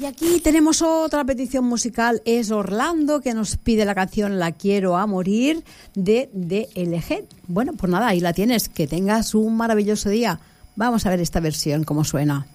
Y aquí tenemos otra petición musical, es Orlando, que nos pide la canción La quiero a morir de DLG. Bueno, pues nada, ahí la tienes, que tengas un maravilloso día. Vamos a ver esta versión, cómo suena.